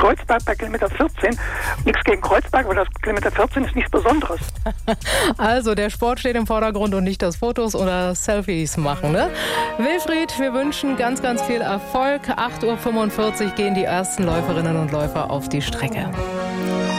Kreuzberg bei Kilometer 14. Nichts gegen Kreuzberg, aber das Kilometer 14 ist nichts Besonderes. Also der Sport steht im Vordergrund und nicht das Fotos oder Selfies machen, ne? Wilfried, wir wünschen ganz, ganz viel Erfolg. 8:45 Uhr gehen die ersten Läuferinnen und Läufer auf die Strecke.